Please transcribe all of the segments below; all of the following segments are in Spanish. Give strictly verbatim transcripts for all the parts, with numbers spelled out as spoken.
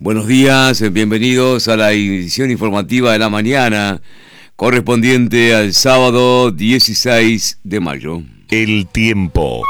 Buenos días, bienvenidos a la edición informativa de la mañana, correspondiente al sábado dieciséis de mayo. El tiempo.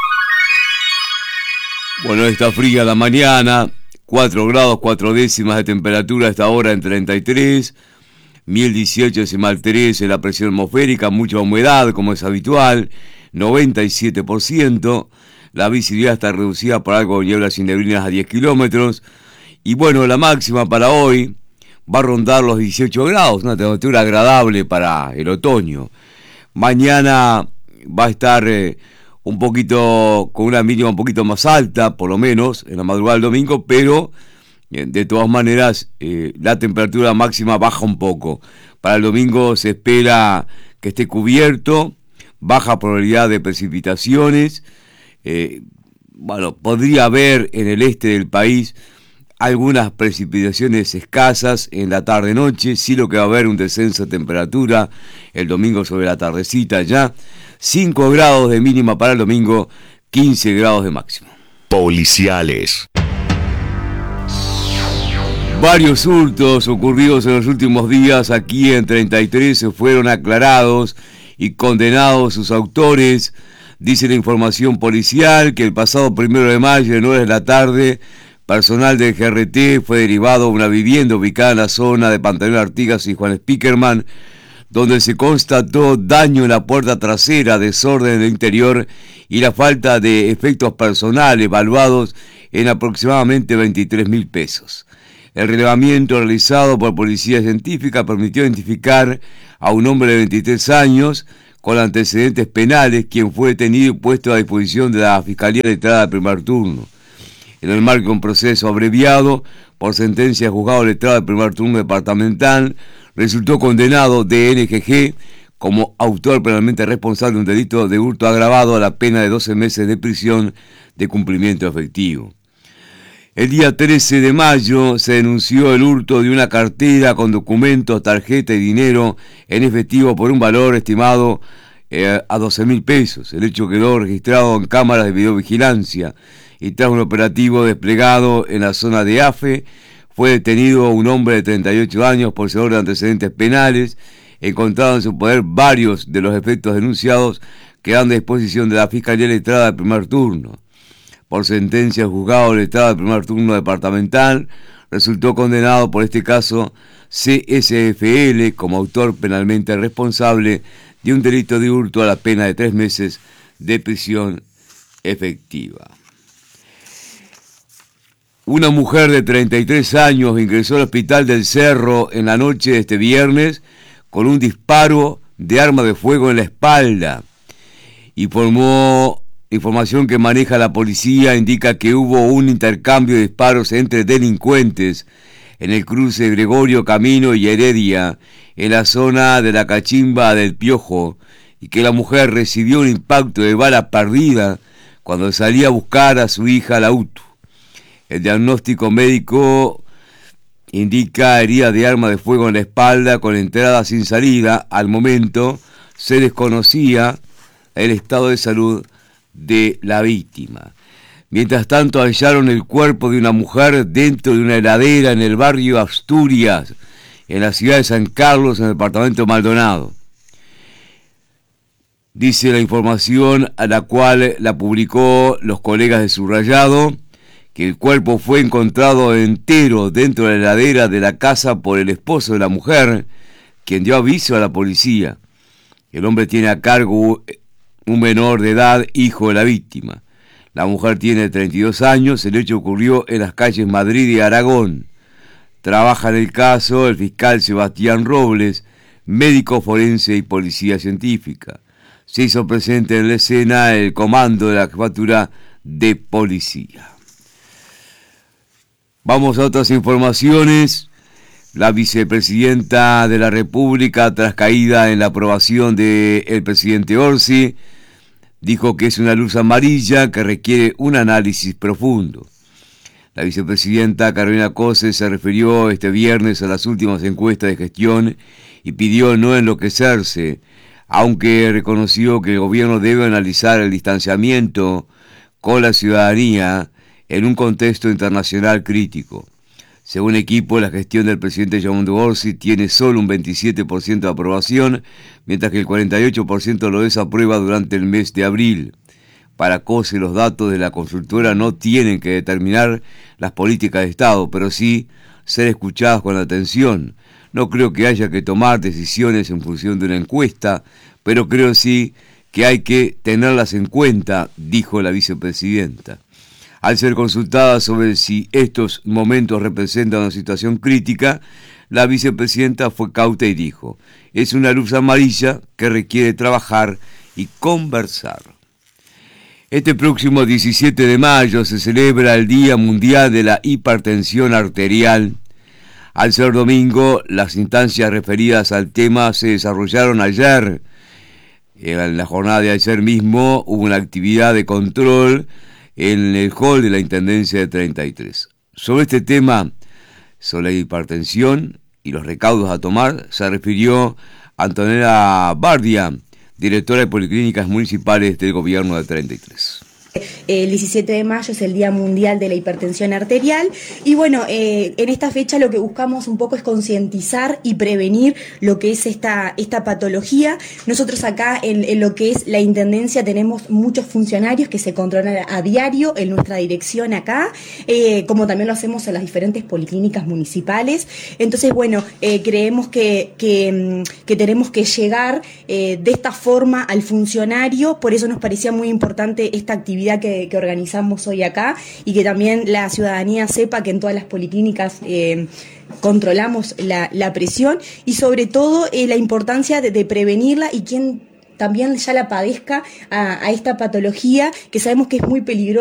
Bueno, está fría la mañana, cuatro grados, cuatro décimas de temperatura hasta ahora en treinta y tres, mil dieciocho decimal tres en la presión atmosférica, mucha humedad como es habitual, noventa y siete por ciento, la visibilidad está reducida por algo de nieblas y neblinas a diez kilómetros, y bueno, la máxima para hoy va a rondar los dieciocho grados, una temperatura agradable para el otoño. Mañana va a estar eh, un poquito, con una mínima un poquito más alta, por lo menos, en la madrugada del domingo, pero eh, de todas maneras eh, la temperatura máxima baja un poco. Para el domingo se espera que esté cubierto, baja probabilidad de precipitaciones, eh, bueno, podría haber en el este del país algunas precipitaciones escasas en la tarde-noche, sí lo que va a haber un descenso de temperatura el domingo sobre la tardecita ya, cinco grados de mínima para el domingo, quince grados de máximo. Policiales. Varios hurtos ocurridos en los últimos días aquí en treinta y tres se fueron aclarados y condenados sus autores. Dice la información policial que el pasado primero de mayo, en horas de la tarde, personal del G R T fue derivado a una vivienda ubicada en la zona de Pantaleón Artigas y Juan Spickerman, donde se constató daño en la puerta trasera, desorden en el interior y la falta de efectos personales evaluados en aproximadamente veintitrés mil pesos. El relevamiento realizado por Policía Científica permitió identificar a un hombre de veintitrés años con antecedentes penales, quien fue detenido y puesto a disposición de la Fiscalía Letrada de primer turno. En el marco de un proceso abreviado por sentencia de juzgado letrado del primer turno departamental, resultó condenado D N G G como autor penalmente responsable de un delito de hurto agravado a la pena de doce meses de prisión de cumplimiento efectivo. El día trece de mayo se denunció el hurto de una cartera con documentos, tarjeta y dinero en efectivo por un valor estimado eh, a doce mil pesos. El hecho quedó registrado en cámaras de videovigilancia. Y tras un operativo desplegado en la zona de Afe, fue detenido un hombre de treinta y ocho años, poseedor de antecedentes penales, encontrado en su poder varios de los efectos denunciados, quedando a disposición de la Fiscalía Letrada del primer turno. Por sentencia del juzgado letrado del primer turno departamental, resultó condenado por este caso C S F L como autor penalmente responsable de un delito de hurto a la pena de tres meses de prisión efectiva. Una mujer de treinta y tres años ingresó al hospital del Cerro en la noche de este viernes con un disparo de arma de fuego en la espalda. Informó, información que maneja la policía indica que hubo un intercambio de disparos entre delincuentes en el cruce Gregorio Camino y Heredia, en la zona de la Cachimba del Piojo, y que la mujer recibió un impacto de bala perdida cuando salía a buscar a su hija al auto. El diagnóstico médico indica herida de arma de fuego en la espalda con entrada sin salida. Al momento se desconocía el estado de salud de la víctima. Mientras tanto, hallaron el cuerpo de una mujer dentro de una heladera en el barrio Asturias, en la ciudad de San Carlos, en el departamento de Maldonado. Dice la información a la cual la publicó los colegas de Subrayado, que el cuerpo fue encontrado entero dentro de la heladera de la casa por el esposo de la mujer, quien dio aviso a la policía. El hombre tiene a cargo un menor de edad, hijo de la víctima. La mujer tiene treinta y dos años, el hecho ocurrió en las calles Madrid y Aragón. Trabaja en el caso el fiscal Sebastián Robles, médico forense y policía científica. Se hizo presente en la escena el comando de la jefatura de policía. Vamos a otras informaciones. La vicepresidenta de la República, tras caída en la aprobación del presidente Orsi, dijo que es una luz amarilla que requiere un análisis profundo. La vicepresidenta Carolina Cose se refirió este viernes a las últimas encuestas de gestión y pidió no enloquecerse, aunque reconoció que el gobierno debe analizar el distanciamiento con la ciudadanía en un contexto internacional crítico. Según Equipo, la gestión del presidente Yaoundé Orsi tiene solo un veintisiete por ciento de aprobación, mientras que el cuarenta y ocho por ciento lo desaprueba durante el mes de abril. Para COSE, los datos de la consultora no tienen que determinar las políticas de Estado, pero sí ser escuchados con atención. No creo que haya que tomar decisiones en función de una encuesta, pero creo sí que hay que tenerlas en cuenta, dijo la vicepresidenta. Al ser consultada sobre si estos momentos representan una situación crítica, la vicepresidenta fue cauta y dijo: es una luz amarilla que requiere trabajar y conversar. Este próximo diecisiete de mayo se celebra el Día Mundial de la Hipertensión Arterial. Al ser domingo, las instancias referidas al tema se desarrollaron ayer. En la jornada de ayer mismo hubo una actividad de control en el hall de la Intendencia de treinta y tres. Sobre este tema, sobre la hipertensión y los recaudos a tomar, se refirió Antonella Bardia, directora de Policlínicas Municipales del Gobierno de treinta y tres. El diecisiete de mayo es el Día Mundial de la Hipertensión Arterial y bueno, eh, en esta fecha lo que buscamos un poco es concientizar y prevenir lo que es esta, esta patología. Nosotros acá en, en lo que es la Intendencia tenemos muchos funcionarios que se controlan a diario en nuestra dirección acá, eh, como también lo hacemos en las diferentes policlínicas municipales. Entonces bueno, eh, creemos que, que, que tenemos que llegar eh, de esta forma al funcionario, por eso nos parecía muy importante esta actividad Que, que organizamos hoy acá y que también la ciudadanía sepa que en todas las policlínicas eh, controlamos la, la presión y sobre todo eh, la importancia de, de prevenirla y quien también ya la padezca a, a esta patología que sabemos que es muy peligrosa.